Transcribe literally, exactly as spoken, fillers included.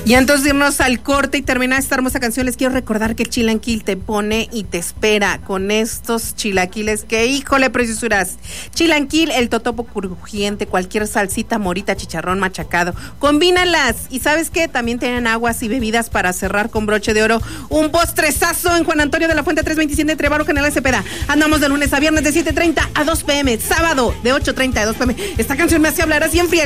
Y antes de irnos al corte y terminar esta hermosa canción, les quiero recordar que Chilaquil te pone y te espera con estos chilaquiles que, híjole, preciosuras. Chilaquil, el totopo crujiente, cualquier salsita, morita, chicharrón machacado. Combínalas. Y ¿sabes qué? También tienen aguas y bebidas para cerrar con broche de oro. Un postrezazo en Juan Antonio de la Fuente trescientos veintisiete entre Barro Canela y Cepeda. Andamos de lunes a viernes de siete treinta a dos pm. Sábado de ocho treinta a dos pm. Esta canción me hace hablar así en friega.